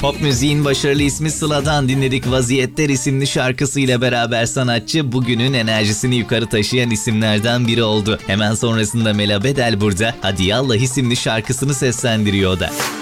Pop müziğin başarılı ismi Sıla'dan dinledik. Vaziyetler isimli şarkısıyla beraber sanatçı bugünün enerjisini yukarı taşıyan isimlerden biri oldu. Hemen sonrasında Mela Bedel burada Hadi Yallah isimli şarkısını seslendiriyor da.